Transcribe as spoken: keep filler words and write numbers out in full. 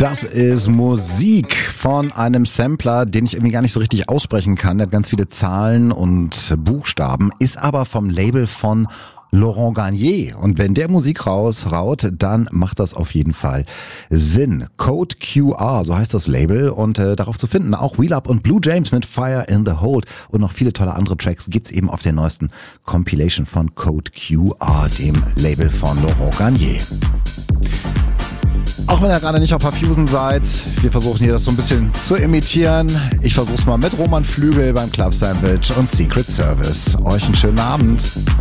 Das ist Musik von einem Sampler, den ich irgendwie gar nicht so richtig aussprechen kann. Der hat ganz viele Zahlen und Buchstaben, ist aber vom Label von Laurent Garnier. Und wenn der Musik rausraut, dann macht das auf jeden Fall Sinn. Code Q R, so heißt das Label. Und äh, darauf zu finden auch Wheel Up und Blue James mit Fire in the Hold. Und noch viele tolle andere Tracks gibt's eben auf der neuesten Compilation von Code Q R, dem Label von Laurent Garnier. Auch wenn ihr gerade nicht auf Fusion seid, wir versuchen hier das so ein bisschen zu imitieren. Ich versuch's mal mit Roman Flügel beim Club Sandwich und Secret Service. Euch einen schönen Abend.